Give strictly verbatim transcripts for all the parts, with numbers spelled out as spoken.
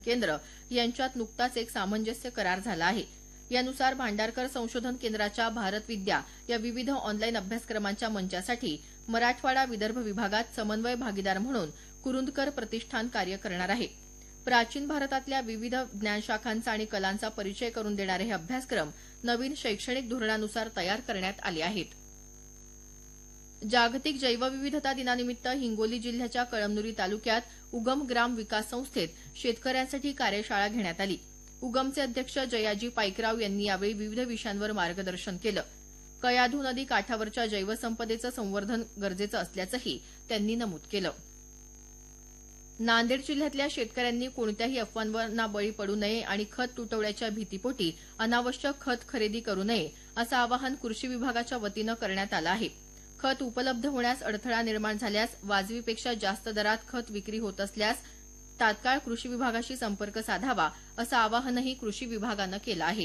केंद्र यांच्यात नुकताच एक सामंजस्य करार झाला आहे। यानुसार भांडारकर संशोधन केंद्राच्या भारत विद्या या विविध ऑनलाईन अभ्यासक्रमांच्या मंचासाठी मराठवाडा विदर्भ विभागात समन्वय भागीदार म्हणून कुरुंदकर प्रतिष्ठान कार्य करणार आहे। प्राचीन भारतातल्या विविध ज्ञानशाखांचा आणि कलांचा परिचय करून देणारे हे अभ्यासक्रम नवीन शैक्षणिक धोरणानुसार तयार करण्यात आले आहेत। जागतिक जैवविविधता दिनानिमित्त हिंगोली जिल्ह्याच्या कळमनुरी तालुक्यात उगम ग्राम विकास संस्थेत शेतकऱ्यांसाठी कार्यशाळा घेण्यात आली। उगमचे अध्यक्ष जयाजी पाईकराव यांनी यावेळी विविध विषयांवर मार्गदर्शन केलं। कयाधू नदी काठावरच्या जैवसंपदेचं संवर्धन गरजेचं असल्याचंही त्यांनी नमूद केलं। नांदेड जिल्ह्यातल्या शेतकऱ्यांनी कोणत्याही अफवांना बळी पडू नये आणि खत तुटवड्याच्या भीतीपोटी अनावश्यक खत खरेदी करू नये असं आवाहन कृषी विभागाच्या वतीनं करण्यात आलं आहे। खत उपलब्ध होण्यास अडथळा निर्माण झाल्यास वाजवीपेक्षा जास्त दरात खत विक्री होत असल्यास तात्काळ कृषी विभागाशी संपर्क साधावा असं आवाहनही कृषी विभागानं केलं आहे।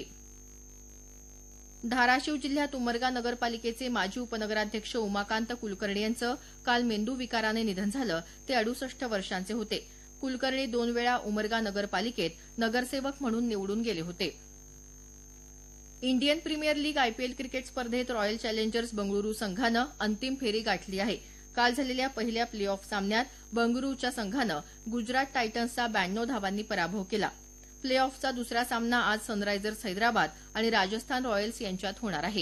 धाराशिव जिल्ह्यात उमरगा नगरपालिकेचे माजी उपनगराध्यक्ष उमाकांत कुलकर्णी यांचं काल मेंदू विकाराने निधन झालं। ते अडुसष्ट वर्षांचे होते। कुलकर्णी दोन वेळा उमरगा नगरपालिकेत नगरसेवक म्हणून निवडून गेले होते। Indian premier league IPL cricket स्पर्धेत रॉयल चॅलेंजर्स बंगळुरू संघानं अंतिम फेरी गाठली आहे। काल झालेल्या पहिल्या प्ले ऑफ सामन्यात बंगळुरूच्या संघानं गुजरात टायटन्सचा ब्याण्णव धावांनी पराभव केला। प्ले ऑफचा दुसरा सामना आज सनरायझर्स हैदराबाद आणि राजस्थान रॉयल्स यांच्यात होणार आहे।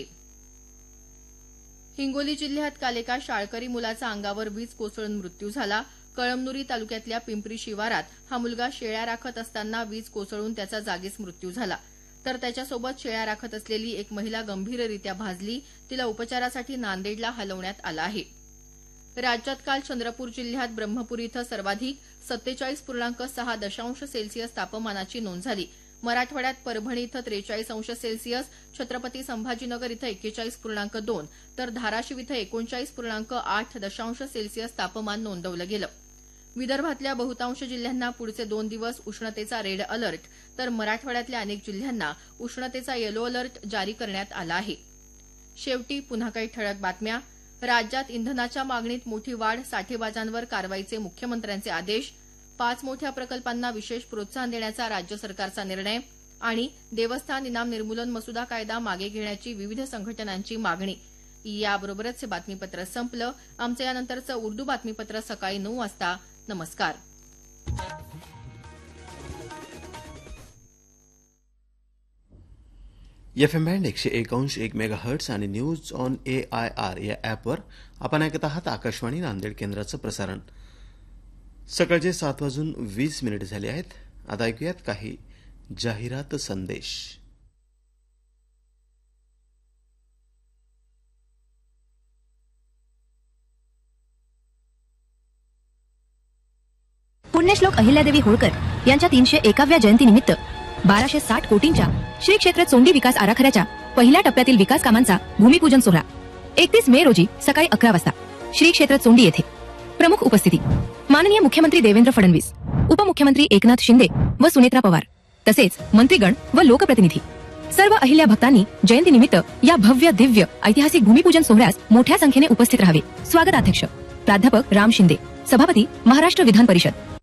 हिंगोली जिल्ह्यात काल एका शाळकरी मुलाचा अंगावर वीज कोसळून मृत्यू झाला। कळमनुरी तालुक्यातल्या पिंपरी शिवारात हा मुलगा शेळ्या राखत असताना वीज कोसळून त्याचा जागीच मृत्यू झाला। तर त्याच्यासोबत शेळ्या राखत असलेली एक महिला गंभीररित्या भाजली। तिला उपचारासाठी नांदेडला हलवण्यात आलं आहे। राज्यात काल चंद्रपूर जिल्ह्यात ब्रह्मपुरी इथं सर्वाधिक सत्तेचाळीस पूर्णांक सहा दशांश सेल्सिअस तापमानाची नोंद झाली। मराठवाड्यात परभणी इथं त्रेचाळीस अंश सेल्सिअस, छत्रपती संभाजीनगर इथं एक्केचाळीस पूर्णांक दोन तर धाराशिव इथं एकोणचाळीस पूर्णांक आठ दशांश सेल्सिअस तापमान नोंदवलं गेलं। विदर्भातल्या बहुतांश जिल्ह्यांना पुढचे दोन दिवस उष्णतेचा रेड अलर्ट तर मराठवाड्यातल्या अनेक जिल्ह्यांना उष्णतेचा येलो अलर्ट जारी करण्यात आला आहे। शेवटी पुन्हा काही ठळक बातम्या। राज्यात इंधनाच्या मागणीत मोठी वाढ, साठेबाजांवर कारवाईचे मुख्यमंत्र्यांचे आदेश, पाच मोठ्या प्रकल्पांना विशेष प्रोत्साहन देण्याचा राज्य सरकारचा निर्णय आणि देवस्थान इनाम निर्मूलन मसुदा कायदा मागे घेण्याची विविध संघटनांची मागणी। याबरोबरच हे बातमीपत्र संपलं। आमचं यानंतरचं उर्दू बातमीपत्र सकाळी नऊ वाजता। नमस्कार। एफ एम बँड एकशे एक अंश एक मेगा हर्ट्स आणि news on A I R या ॲपवर आपण ऐकत आहात आकाशवाणी नांदेड केंद्राचं प्रसारण। सकाळचे सात वाजून वीस मिनिट झाले आहेत। आता ऐकूयात काही जाहिरात संदेश। पुण्यश्लोक अहिल्यादेवी होळकर यांच्या तीनशे एकाव्या जयंतीनिमित्त बाराशे साठ कोटींच्या श्री क्षेत्र चोंडी विकास आराखड्याच्या पहिल्या टप्प्यातील विकास कामांचा भूमिपूजन सोहळा एकतीस मे रोजी सकाळी अकरा वाजता श्री क्षेत्र चोंडी येथे। प्रमुख उपस्थिती माननीय मुख्यमंत्री देवेंद्र फडणवीस, उपमुख्यमंत्री एकनाथ शिंदे व सुनेत्रा पवार तसेच मंत्रीगण व लोकप्रतिनिधी। सर्व अहिल्या भक्तांनी जयंतीनिमित्त या भव्य दिव्य ऐतिहासिक भूमिपूजन सोहळ्यास मोठ्या संख्येने उपस्थित राहावे। स्वागताध्यक्ष प्राध्यापक राम शिंदे, सभापती महाराष्ट्र विधान परिषद।